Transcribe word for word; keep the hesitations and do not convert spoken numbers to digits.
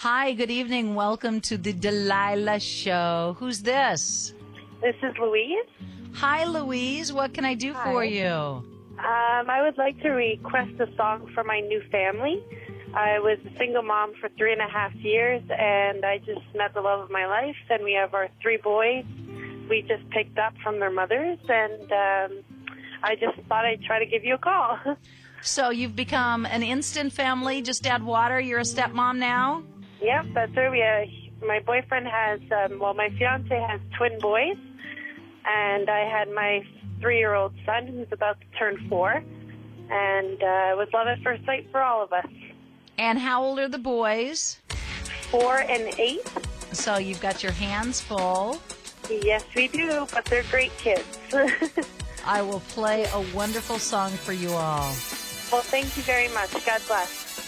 Hi, good evening. Welcome to the Delilah Show. Who's this? This is Louise. Hi, Louise. What can I do Hi. for you? Um, I would like to request a song for my new family. I was a single mom for three and a half years, and I just met the love of my life, and we have our three boys. We just picked up from their mothers, and um, I just thought I'd try to give you a call. So you've become an instant family. Just add water. You're a stepmom now? Yep, that's right. We have, my boyfriend has, um, well, my fiance has twin boys, and I had my three-year-old son who's about to turn four, and uh, it was love at first sight for all of us. And how old are the boys? Four and eight. So you've got your hands full. Yes, we do, but they're great kids. I will play a wonderful song for you all. Well, thank you very much. God bless.